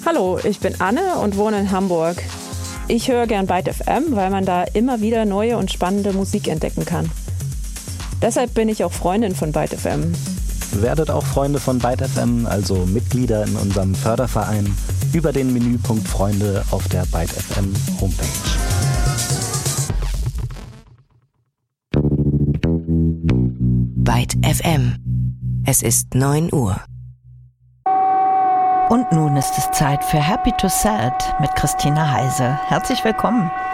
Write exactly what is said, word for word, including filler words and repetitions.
Hallo, ich bin Anne und wohne in Hamburg. Ich höre gern Byte F M, weil man da immer wieder neue und spannende Musik entdecken kann. Deshalb bin ich auch Freundin von Byte F M. Werdet auch Freunde von Byte F M, also Mitglieder in unserem Förderverein, über den Menüpunkt Freunde auf der Byte F M Homepage. Byte F M. Es ist neun Uhr. Und nun ist es Zeit für Happy to Sad mit Christina Heise. Herzlich willkommen.